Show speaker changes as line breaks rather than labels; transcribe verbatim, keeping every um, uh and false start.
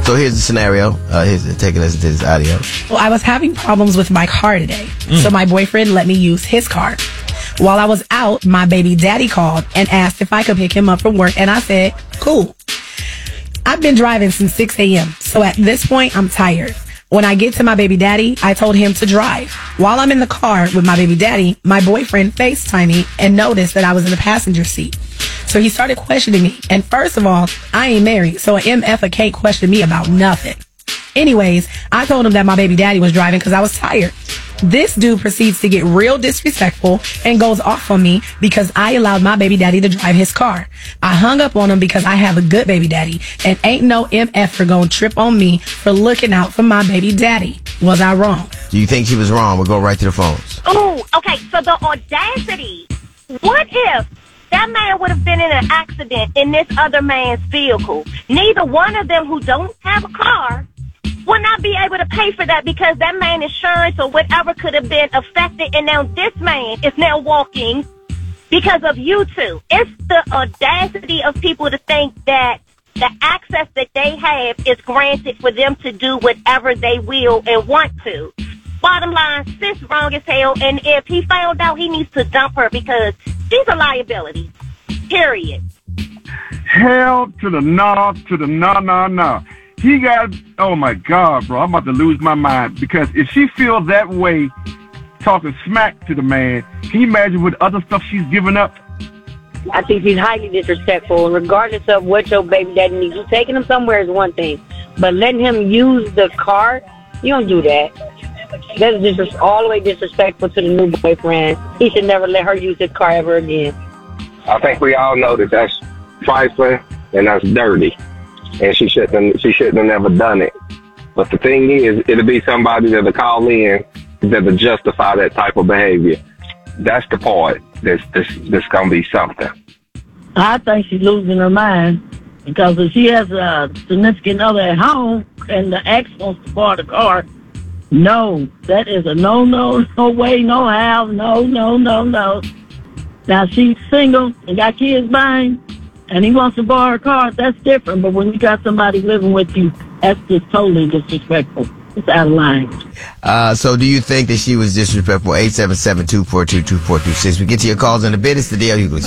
So here's the scenario. Uh, here's take a listen to this audio.
Well, I was having problems with my car today, mm. so my boyfriend let me use his car. While I was out, my baby daddy called and asked if I could pick him up from work, and I said, cool. I've been driving since six a.m., so at this point, I'm tired. When I get to my baby daddy, I told him to drive. While I'm in the car with my baby daddy, my boyfriend FaceTimed me and noticed that I was in the passenger seat. So he started questioning me. And first of all, I ain't married, so an M F A can't question me about nothing. Anyways, I told him that my baby daddy was driving because I was tired. This dude proceeds to get real disrespectful and goes off on me because I allowed my baby daddy to drive his car. I hung up on him because I have a good baby daddy, and ain't no M F-er gonna trip on me for looking out for my baby daddy. Was I wrong?
Do you think she was wrong? We'll go right to the phones.
Oh, okay. So the audacity. What if that man would have been in an accident in this other man's vehicle? Neither one of them who don't have a car will not be able to pay for that because that man's insurance or whatever could have been affected, and now this man is now walking because of you two. It's the audacity of people to think that the access that they have is granted for them to do whatever they will and want to. Bottom line, sis wrong as hell, and if he found out, he needs to dump her because she's a liability. Period.
Hell to the no, to the no, no, no. He got, oh my God, bro, I'm about to lose my mind because if she feels that way, talking smack to the man, can you imagine what other stuff she's giving up?
I think he's highly disrespectful, and regardless of what your baby daddy needs, you taking him somewhere is one thing, but letting him use the car, you don't do that. That's just all the way disrespectful to the new boyfriend. He should never let her use his car ever again.
I think we all know that that's trifling and that's dirty. And she shouldn't she shouldn't have never done it. But the thing is, it'll be somebody that'll call in that'll justify that type of behavior. That's the part that's, that's, that's going to be something.
I think she's losing her mind because if she has a significant other at home and the ex wants to borrow the car, no, that is a no, no, no way, no how, no, no, no, no. Now she's single and got kids behind, and he wants to borrow a car, that's different. But when you got somebody living with you, that's just totally disrespectful. It's out of line.
Uh, so do you think that she was disrespectful? eight seven seven, two four two, two four two six. We get to your calls in a bit. It's the D L Hughley Show.